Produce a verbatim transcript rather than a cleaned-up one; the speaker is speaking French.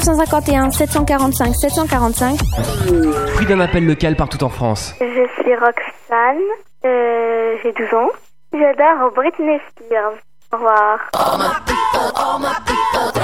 cent cinquante et un sept cent quarante-cinq sept cent quarante-cinq. Prix d'un appel local partout en France. Je suis Roxane, euh, j'ai douze ans. J'adore Britney Spears. Au revoir.